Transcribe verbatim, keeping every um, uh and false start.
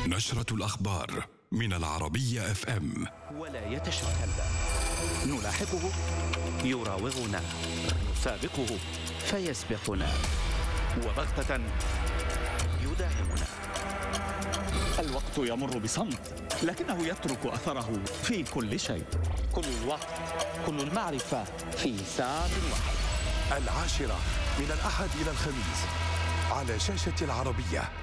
نشرة الأخبار من العربية اف ام. ولا يتشكل، نلاحقه يراوغنا، نسابقه فيسبقنا، وبغتة يداهمنا. الوقت يمر بصمت، لكنه يترك أثره في كل شيء. كل الوقت، كل المعرفة في ساعة واحدة. العاشرة من الأحد إلى الخميس على شاشة العربية.